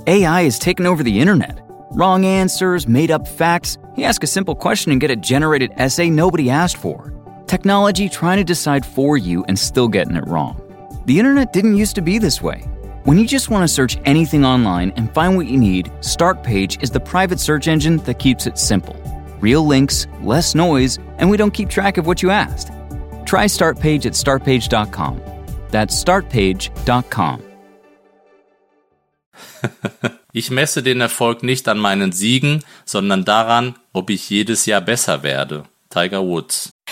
AI has taken over the internet. Wrong answers, made-up facts. You ask a simple question and get a generated essay nobody asked for. Technology trying to decide for you and still getting it wrong. The internet didn't used to be this way. When you just want to search anything online and find what you need, Startpage is the private search engine that keeps it simple. Real links, less noise, and we don't keep track of what you asked. Try Startpage at startpage.com. That's startpage.com. Ich messe den Erfolg nicht an meinen Siegen, sondern daran, ob ich jedes Jahr besser werde. Tiger Woods.